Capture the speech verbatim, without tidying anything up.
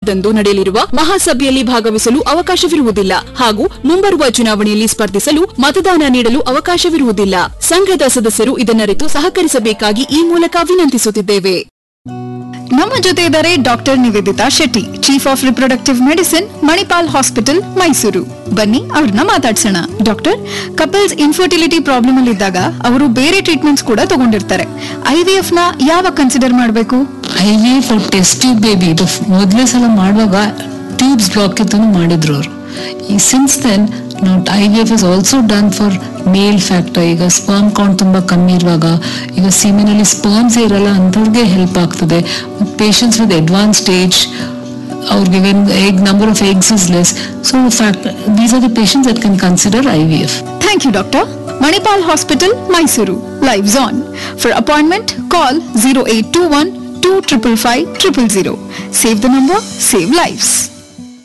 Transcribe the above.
ಹತ್ತರಂದು ನಡೆಯಲಿರುವ ಮಹಾಸಭೆಯಲ್ಲಿ ಭಾಗವಹಿಸಲು ಅವಕಾಶವಿರುವುದಿಲ್ಲ ಹಾಗೂ ಮುಂಬರುವ ಚುನಾವಣೆಯಲ್ಲಿ ಸ್ಪರ್ಧಿಸಲು ಮತದಾನ ನೀಡಲು ಅವಕಾಶವಿರುವುದಿಲ್ಲ. ಸಂಘದ ಸದಸ್ಯರು ಇದನ್ನರಿತು ಸಹಕರಿಸಬೇಕಾಗಿ ಈ ಮೂಲಕ ವಿನಂತಿಸುತ್ತಿದ್ದೇವೆ. ನಮ್ಮ ಜೊತೆ ಇದ್ದಾರೆ doctor Nivedita Shetty, chief of reproductive medicine, Manipal hospital, Mysuru. ಬನ್ನಿ ಅವ್ರನ್ನ ಮಾತಾಡ್ಸೋಣ. ಡಾಕ್ಟರ್, ಕಪಲ್ಸ್ ಇನ್ಫರ್ಟಿಲಿಟಿ ಪ್ರಾಬ್ಲಮ್ ಅಲ್ಲಿ ಇದ್ದಾಗ ಅವರು ಬೇರೆ ಟ್ರೀಟ್ಮೆಂಟ್ಸ್ ಕೂಡ ತಗೊಂಡಿರ್ತಾರೆ. ಐವಿಎಫ್ ನ ಯಾವಾಗ ಕನ್ಸಿಡರ್ ಮಾಡಬೇಕು? ಐವಿಎಫ್ ಟೆಸ್ಟ್ ಟ್ಯೂಬ್ ಬೇಬಿ ಇದು ಮೊದಲೇ ಸಲ ಮಾಡುವಾಗ ಟ್ಯೂಬ್ಸ್ ಬ್ಲಾಕ್ ಇತ್ತು ಮಾಡಿದ್ರು ಅವರು. ಈ since then I V F is also done for male factor. ಈಗ ಸ್ಪರ್ಮ್ ಕೌಂಟ್ ತುಂಬಾ ಕಮ್ಮಿ ಇರುವಾಗ, ಈಗ ಸೀಮೆನಲ್ಲಿ ಸ್ಪರ್ಮ್ಸ್ ಇರಲ್ಲ ಅಂಥವ್ರಿಗೆ ಹೆಲ್ಪ್ ಆಗ್ತದೆ. ಪೇಷಂಟ್ಸ್ ವಿತ್ ಅಡ್ವಾನ್ಸ್ ಸ್ಟೇಜ್, ಅವ್ರಿಗೆ egg number of eggs is less, so fact these are the patients that can consider I V F. Thank you doctor. Manipal hospital, Mysuru. Lives on. For appointment, call zero eight two one two five five zero zero zero. Save the number, save lives.